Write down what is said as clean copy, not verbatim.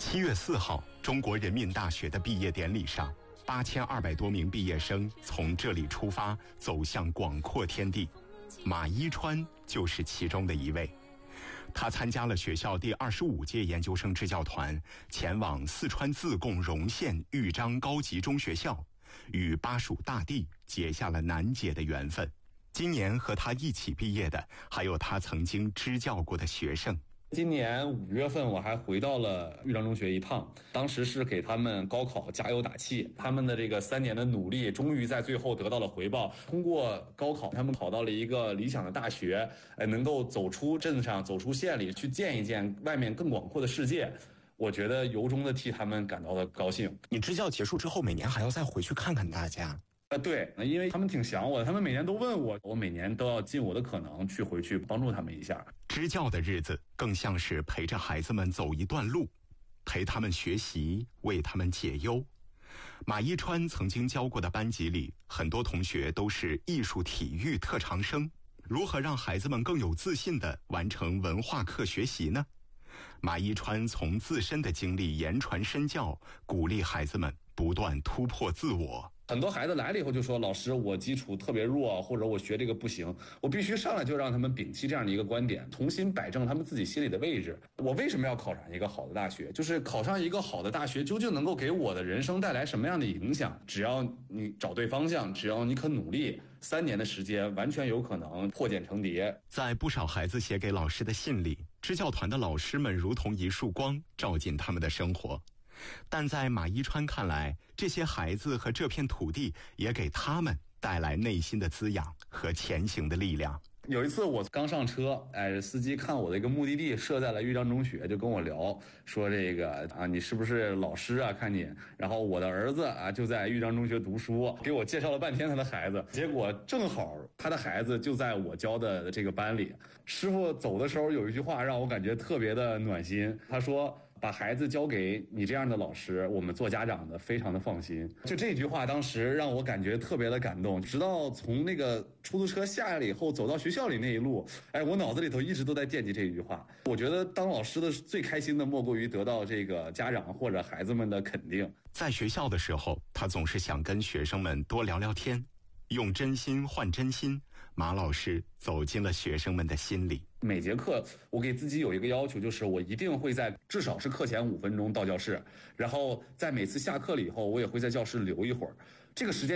月4号，中国人民大学的毕业典礼上，8200多名毕业生从这里出发，走向广阔天地。马一川就是其中的一位。他参加了学校第25届研究生支教团，前往四川自贡荣县豫章高级中学校，与巴蜀大地结下了难解的缘分。今年和他一起毕业的，还有他曾经支教过的学生。 今年5月份我还回到了豫章中学一趟，当时是给他们高考加油打气，他们的这个3年的努力终于在最后得到了回报。通过高考，他们考到了一个理想的大学，能够走出镇上，走出县里，去见一见外面更广阔的世界。我觉得由衷的替他们感到了高兴。 你支教结束之后，每年还要再回去看看大家？ 对，因为他们挺想我的，他们每年都问我，我每年都要尽我的可能去回去帮助他们一下。 支教的日子更像是陪着孩子们走一段路，陪他们学习，为他们解忧。马一川曾经教过的班级里，很多同学都是艺术体育特长生。如何让孩子们更有自信地完成文化课学习呢？马一川从自身的经历言传身教，鼓励孩子们不断突破自我。 很多孩子来了以后就说，老师，我基础特别弱，或者我学这个不行，我必须上来就让他们摒弃这样的一个观点，重新摆正他们自己心里的位置。我为什么要考上一个好的大学？就是考上一个好的大学究竟能够给我的人生带来什么样的影响？只要你找对方向，只要你肯努力，3年的时间完全有可能破茧成蝶。 在不少孩子写给老师的信里，支教团的老师们如同一束光，照进他们的生活。但在马一川看来，这些孩子和这片土地也给他们带来内心的滋养和前行的力量。 有一次我刚上车，司机看我的一个目的地设在了豫章中学，就跟我聊说这个你是不是老师啊？看你，然后我的儿子就在豫章中学读书，给我介绍了半天他的孩子，结果正好他的孩子就在我教的这个班里。师傅走的时候有一句话让我感觉特别的暖心，他说，把孩子交给你这样的老师，我们做家长的非常的放心。就这句话当时让我感觉特别的感动，直到从那个出租车下来了以后走到学校里那一路，我脑子里头一直都在惦记这一句话。我觉得当老师的最开心的莫过于得到这个家长或者孩子们的肯定。 在学校的时候，他总是想跟学生们多聊聊天，用真心换真心，马老师走进了学生们的心里。 每节课我给自己有一个要求，就是我一定会在至少是课前5分钟到教室，然后在每次下课了以后，我也会在教室留一会儿。这个时间